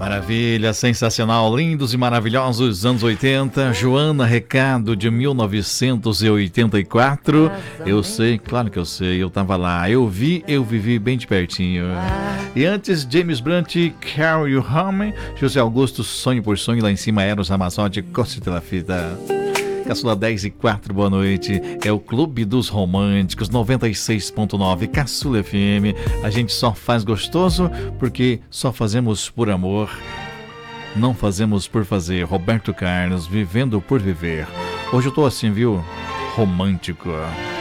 Maravilha, sensacional, lindos e maravilhosos anos 80. Joana Recado de 1984. Eu sei, claro que eu sei, eu tava lá. Eu vivi bem de pertinho. E antes, James Blunt, Carry You Home. José Augusto, Sonho por Sonho, lá em cima, Eros Ramazotti, Costa de la Fita. Caçula 10 e 4, boa noite. É o Clube dos Românticos, 96.9, Caçula FM. A gente só faz gostoso porque só fazemos por amor, não fazemos por fazer. Roberto Carlos, Vivendo por Viver. Hoje eu tô assim, viu? Romântico.